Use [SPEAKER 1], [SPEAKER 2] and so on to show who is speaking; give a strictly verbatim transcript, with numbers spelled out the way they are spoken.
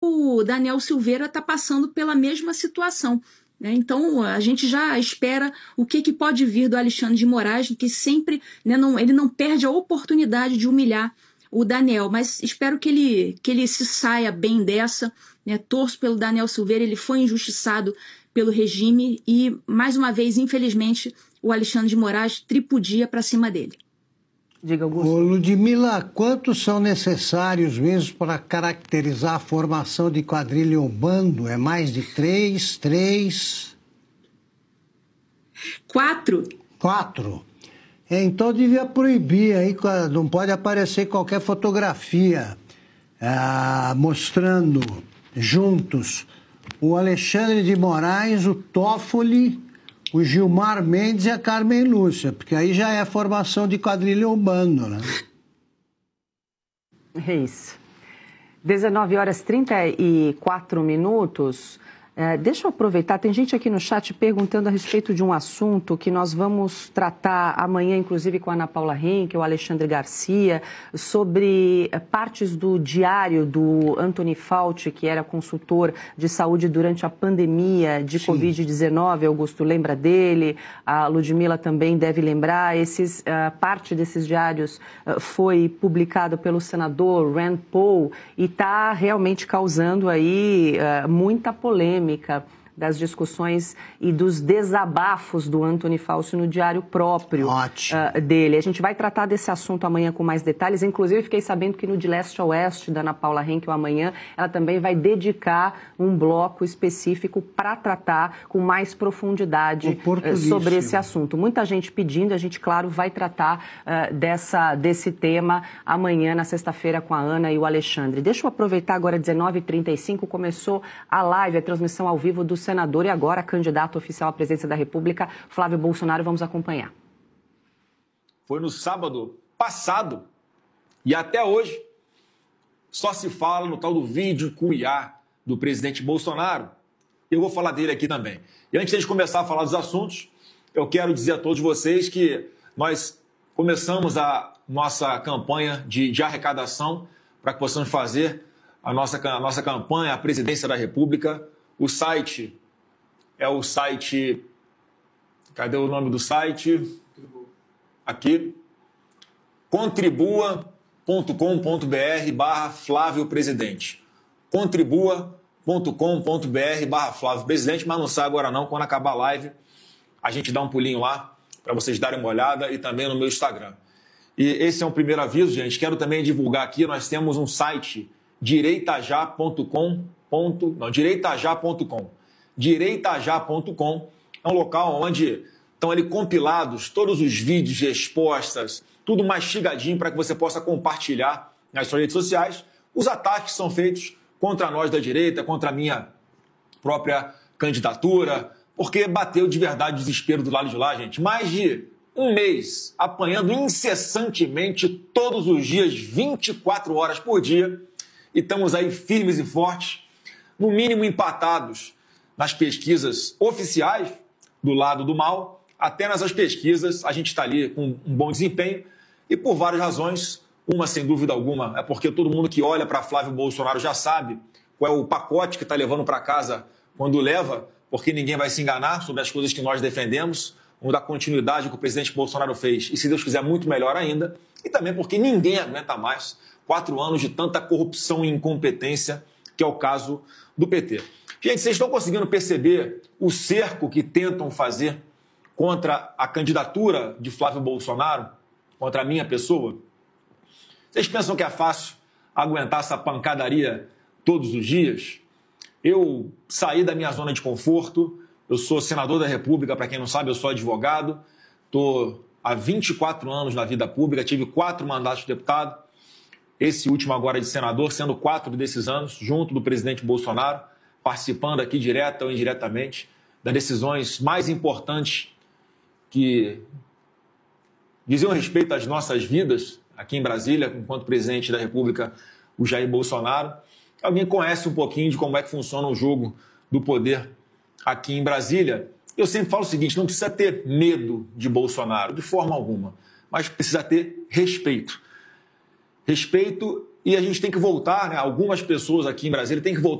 [SPEAKER 1] o Daniel Silveira está passando pela mesma situação. Né? Então, a gente já espera o que, que pode vir do Alexandre de Moraes, que sempre, né, não, ele não perde a oportunidade de humilhar o Daniel, mas espero que ele, que ele se saia bem dessa, né? Torço pelo Daniel Silveira, ele foi injustiçado pelo regime e, mais uma vez, infelizmente, o Alexandre de Moraes tripudia para cima dele.
[SPEAKER 2] Diga, Augusto.
[SPEAKER 3] Ô, Ludmila, quantos são necessários mesmo para caracterizar a formação de quadrilha ou bando? É mais de três, três?
[SPEAKER 1] Quatro.
[SPEAKER 3] Quatro? É, então devia proibir aí, não pode aparecer qualquer fotografia ah, mostrando juntos o Alexandre de Moraes, o Toffoli, o Gilmar Mendes e a Carmen Lúcia, porque aí já é formação de quadrilha ou bando, né?
[SPEAKER 2] É isso. dezenove horas e trinta e quatro minutos. É, deixa eu aproveitar, tem gente aqui no chat perguntando a respeito de um assunto que nós vamos tratar amanhã, inclusive com a Ana Paula Henke, o Alexandre Garcia, sobre partes do diário do Anthony Fauci, que era consultor de saúde durante a pandemia de covid dezenove. Augusto lembra dele, a Ludmila também deve lembrar. Esses, uh, parte desses diários uh, foi publicado pelo senador Rand Paul e está realmente causando aí uh, muita polêmica das discussões e dos desabafos do Anthony Fauci no diário próprio uh, dele. A gente vai tratar desse assunto amanhã com mais detalhes. Inclusive, fiquei sabendo que no De Leste a Oeste, da Ana Paula Henke, amanhã, ela também vai dedicar um bloco específico para tratar com mais profundidade uh, sobre esse assunto. Muita gente pedindo, a gente, claro, vai tratar uh, dessa, desse tema amanhã, na sexta-feira, com a Ana e o Alexandre. Deixa eu aproveitar agora, dezenove e trinta e cinco, começou a live, a transmissão ao vivo do senador e agora candidato oficial à presidência da República, Flávio Bolsonaro. Vamos acompanhar.
[SPEAKER 4] Foi no sábado passado e até hoje só se fala no tal do vídeo com I A do presidente Bolsonaro. Eu vou falar dele aqui também. E antes de começar a falar dos assuntos, eu quero dizer a todos vocês que nós começamos a nossa campanha de, de arrecadação para que possamos fazer a nossa, a nossa campanha, a presidência da República. O site é o site... Cadê o nome do site? Aqui. contribua ponto com ponto br barra Flávio Presidente. contribua ponto com ponto br barra Flávio Presidente, mas não sai agora não. Quando acabar a live, a gente dá um pulinho lá para vocês darem uma olhada e também no meu Instagram. E esse é um primeiro aviso, gente. Quero também divulgar aqui, nós temos um site, direitajá ponto com. Ponto, não, direitajá ponto com. direitajá ponto com é um local onde estão ali compilados todos os vídeos, respostas, tudo mastigadinho para que você possa compartilhar nas suas redes sociais os ataques que são feitos contra nós da direita, contra a minha própria candidatura, porque bateu de verdade o desespero do lado de lá, gente. Mais de um mês apanhando incessantemente todos os dias, vinte e quatro horas por dia, e estamos aí firmes e fortes, no mínimo empatados nas pesquisas oficiais do lado do mal, até nessas pesquisas a gente está ali com um bom desempenho e por várias razões. Uma, sem dúvida alguma, é porque todo mundo que olha para Flávio Bolsonaro já sabe qual é o pacote que está levando para casa quando leva, porque ninguém vai se enganar sobre as coisas que nós defendemos, vamos dar continuidade que o presidente Bolsonaro fez e, se Deus quiser, muito melhor ainda, e também porque ninguém aguenta mais quatro anos de tanta corrupção e incompetência, que é o caso do P T. Gente, vocês estão conseguindo perceber o cerco que tentam fazer contra a candidatura de Flávio Bolsonaro, contra a minha pessoa? Vocês pensam que é fácil aguentar essa pancadaria todos os dias? Eu saí da minha zona de conforto, eu sou senador da República, para quem não sabe, eu sou advogado, estou há vinte e quatro anos na vida pública, tive quatro mandatos de deputado, esse último agora de senador, sendo quatro desses anos, junto do presidente Bolsonaro, participando aqui direta ou indiretamente das decisões mais importantes que diziam respeito às nossas vidas aqui em Brasília, enquanto presidente da República, o Jair Bolsonaro. Alguém conhece um pouquinho de como é que funciona o jogo do poder aqui em Brasília? Eu sempre falo o seguinte, não precisa ter medo de Bolsonaro, de forma alguma, mas precisa ter respeito. Respeito, e a gente tem que voltar, né? Algumas pessoas aqui em Brasília têm que voltar